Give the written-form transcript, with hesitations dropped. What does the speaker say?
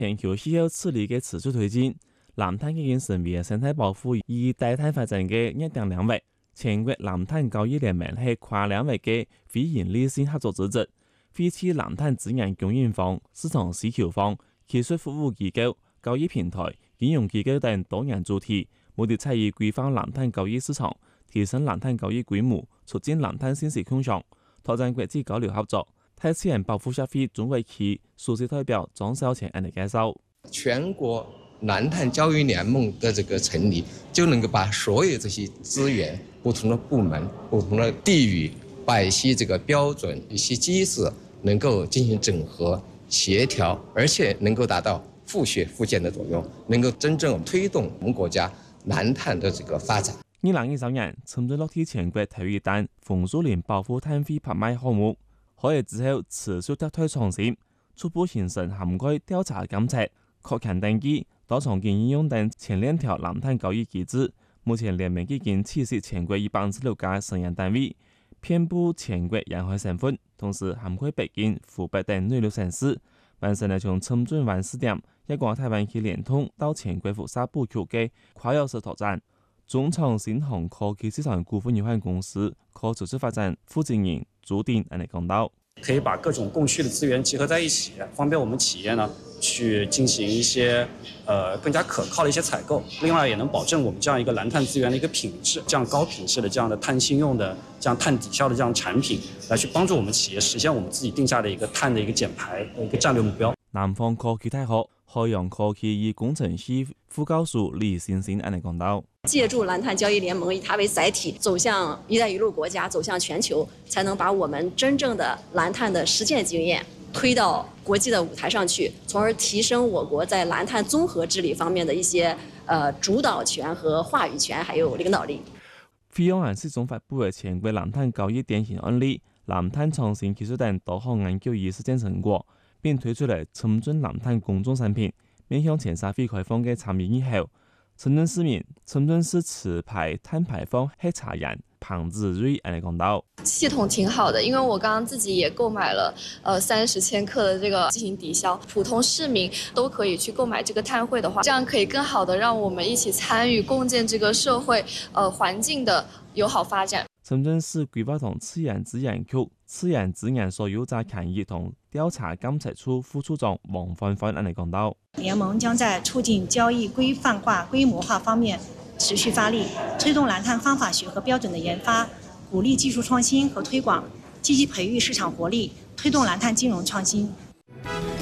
全球氣候治理嘅持續推進，藍碳已經成為生態保護與低碳發展嘅一定領域。全國藍碳交易聯盟係跨領域嘅非營利性合作組織，廢棄藍碳資源供應方、市場需求方、技術服務機構、交易平台、金融機構等多元主體，目的在於規範藍碳交易市場，提升藍碳交易規模，促進藍碳信息共享，拓展國際交流合作。太自然保護協會總會期首席代表張少前安尼介紹， 全國藍碳交易聯盟的這個成立，就能夠把所有這些資源、不同的部門、不同的地域，把一些這個標準、一些機制，能夠進行整合、協調，而且能夠達到互學互鑑的作用，能夠真正推動我們國家藍碳的這個發展。 2023年，深圳落地全國頭一單楓樹林保護碳費拍賣項目。可以之後持續得推創新，初步形成涵蓋調查監測、確認登記、多場景應用等前兩條藍碳交易機制。目前聯盟已經設立全國126家成員單位，遍佈全國沿海省份，同時涵蓋北京、湖北等內陸城市。完成了從深圳灣試點一廣台灣區聯通到全國輻射布局嘅跨優勢拓展。中創新航科技市場股份有限公司可持續發展負責人朱定安尼講到， 可以把各種供需的資源結合在一起，方便我們企業呢去進行一些更加可靠的一些採購。另外，也能保證我們這樣一個藍碳資源的一個品質，這樣高品質的這樣的碳信用的、這樣碳抵消的這樣產品，來去幫助我們企業實現我們自己定下的一個碳的一個減排的一個戰略目標。 南方科技大學海洋科技與工程系副教授李欣欣安尼講到， 借助藍碳交易聯盟以它為載體，走向一帶一路國家，走向全球，才能把我們真正的藍碳的實踐經驗推到國際的舞台上去，從而提升我國在藍碳綜合治理方面的一些主導權和話語權，還有領導力。 費用案是總發布嘅全國藍碳交易典型案例、藍碳創新技術等多項研究與實踐成果，並推出嚟深圳藍碳公眾產品，面向全社會開放嘅產品以後，深圳市民、深圳市持牌碳排放黑茶人龐子睿安尼講到， 系統挺好的，因為我剛剛自己也購買了30千克的這個進行抵消，普通市民都可以去購買這個碳匯的話，這樣可以更好的讓我們一起參與共建這個社會環境的友好發展。 深圳市規劃同自然資源局自然資源所有者權益同調查監察處副處長王芳芳安尼講到， 聯盟將在促進交易規範化、規模化方面持續發力，推動藍碳方法學和標準的研發，鼓勵技術創新和推廣，積極培育市場活力，推動藍碳金融創新。